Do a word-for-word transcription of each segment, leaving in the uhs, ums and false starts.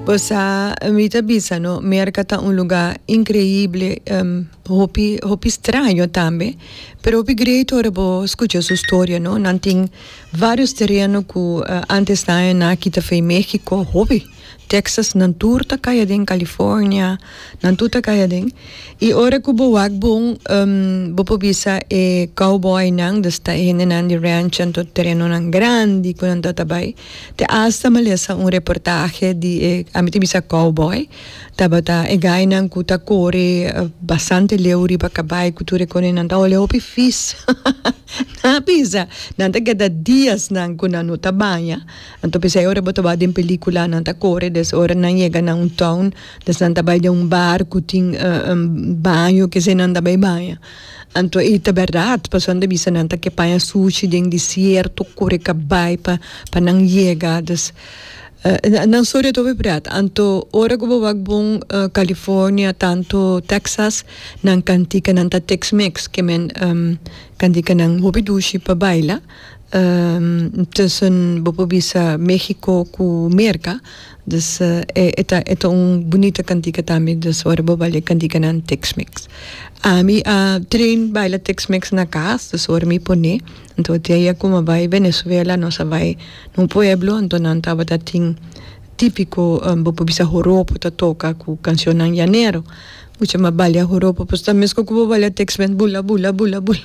Pues a mí te avisa, ¿no? Merca está un lugar increíble, um, hopi, hopi extraño también, pero hopi great ahora vos escuchar su historia, ¿no? Nanting varios terrenos que uh, antes estaban aquí en México, hopi. Texas, nanturta kaya din, California, nanturta kaya din. I ora ko buwag bong um, bupubisa e cowboy nang, dasta hinenan di ranch anto terreno nang grandi ko nang tatabay. Te asta malesa un reportaje di e, amiti bisa cowboy. Tabata e gay nang kuta kore uh, bastante leuri pa kabay kuture ko nang tao leopi fis. Na pisa, nanta kada dias nang kunano tabaya. Anto pisa ora botaba din pelikula nang takore des ora na llega na un town, des nanta bay de un bar kuting uh, um, banho que se nanta bay baya. Anto ita berat pasando bisa nanta que paya sushi ding desierto kore kabay pa pa nang llega des Uh, nang sorry to berat anto ora ko bawag bong uh, California tanto Texas nang kantika nang ta Tex-Mex kemen um, kantika nang hobidushi pa baila um, tussen bopobi sa Mexico ku Merca dus uh, eta eta un bonita kantika tami dus ora bobale kantika nang Tex-Mex ami a uh, train baila Tex-Mex na kas dus ora mi pone anto tiya kuma vai Venezuela no sa vai num pueblo anto nan tava dating típico um, bopobi sa horopo ta toka ku canción ng llanero mucha mabalya horopo pues tamis ko kubo balya Tex-Mex bula bula bula bula.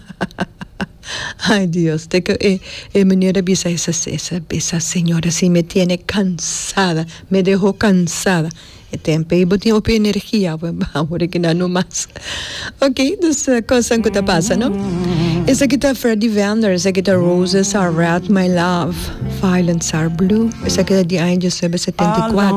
Ay Dios, te que eh, eh, manera bisa esa, esa, esa señora sí me tiene cansada, me dejó cansada. Tempo e botinho op energia, ahora que não mais. Ok, dus uh, coisa que tá passando. Essa aqui tá Freddie Vander, essa aqui tá Roses Are Red, My Love, Violets Are Blue, essa aqui tá de Angels setenta e quatro.